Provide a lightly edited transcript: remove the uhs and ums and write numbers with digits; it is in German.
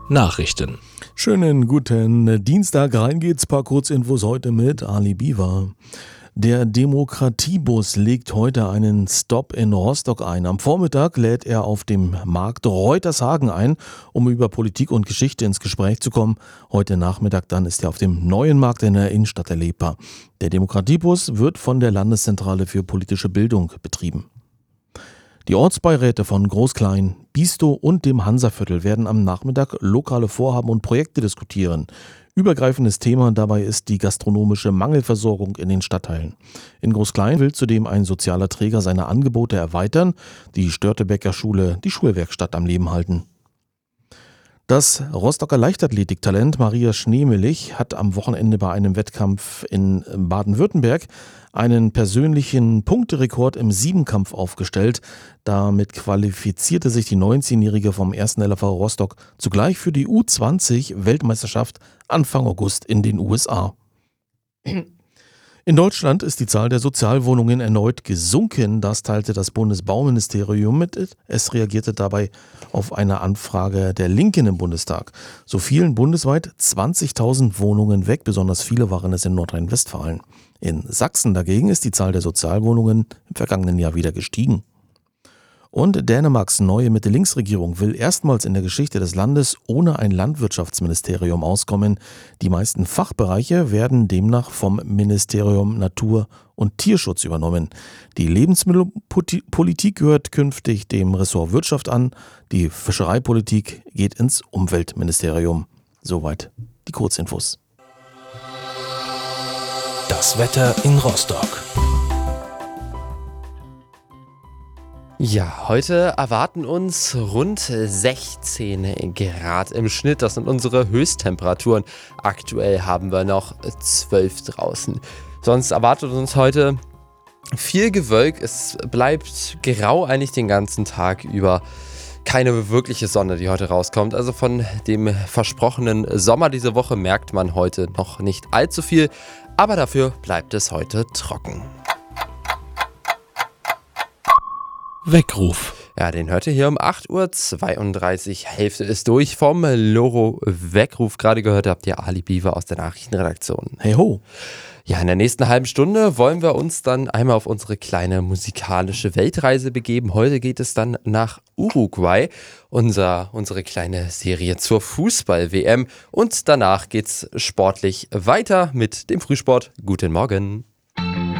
Nachrichten. Schönen guten Dienstag, rein geht's, paar Kurzinfos heute mit Ali Biwa. Der Demokratiebus legt heute einen Stopp in Rostock ein. Am Vormittag lädt er auf dem Markt Reutershagen ein, um über Politik und Geschichte ins Gespräch zu kommen. Heute Nachmittag dann ist er auf dem neuen Markt in der Innenstadt erlebbar. Der Demokratiebus wird von der Landeszentrale für politische Bildung betrieben. Die Ortsbeiräte von Groß-Klein, Bistow und dem Hansaviertel werden am Nachmittag lokale Vorhaben und Projekte diskutieren. Übergreifendes Thema dabei ist die gastronomische Mangelversorgung in den Stadtteilen. In Groß-Klein will zudem ein sozialer Träger seine Angebote erweitern, die Störtebeker Schule die Schulwerkstatt am Leben halten. Das Rostocker Leichtathletiktalent Maria Schneemelich hat am Wochenende bei einem Wettkampf in Baden-Württemberg einen persönlichen Punkterekord im Siebenkampf aufgestellt. Damit qualifizierte sich die 19-Jährige vom 1. LV Rostock zugleich für die U20-Weltmeisterschaft Anfang August in den USA. In Deutschland ist die Zahl der Sozialwohnungen erneut gesunken. Das teilte das Bundesbauministerium mit. Es reagierte dabei auf eine Anfrage der Linken im Bundestag. So fielen bundesweit 20.000 Wohnungen weg, besonders viele waren es in Nordrhein-Westfalen. In Sachsen dagegen ist die Zahl der Sozialwohnungen im vergangenen Jahr wieder gestiegen. Und Dänemarks neue Mitte-Links-Regierung will erstmals in der Geschichte des Landes ohne ein Landwirtschaftsministerium auskommen. Die meisten Fachbereiche werden demnach vom Ministerium Natur- und Tierschutz übernommen. Die Lebensmittelpolitik gehört künftig dem Ressort Wirtschaft an. Die Fischereipolitik geht ins Umweltministerium. Soweit die Kurzinfos. Das Wetter in Rostock. Ja, heute erwarten uns rund 16 Grad im Schnitt. Das sind unsere Höchsttemperaturen. Aktuell haben wir noch 12 draußen. Sonst erwartet uns heute viel Gewölk. Es bleibt grau eigentlich den ganzen Tag über. Keine wirkliche Sonne, die heute rauskommt. Also von dem versprochenen Sommer diese Woche merkt man heute noch nicht allzu viel. Aber dafür bleibt es heute trocken. Weckruf. Ja, den hört ihr hier um 8.32 Uhr. Hälfte ist durch vom Loro Weckruf. Gerade gehört habt ihr Ali Biwa aus der Nachrichtenredaktion. Hey ho! Ja, in der nächsten halben Stunde wollen wir uns dann einmal auf unsere kleine musikalische Weltreise begeben. Heute geht es dann nach Uruguay, unsere kleine Serie zur Fußball-WM. Und danach geht's sportlich weiter mit dem Frühsport. Guten Morgen!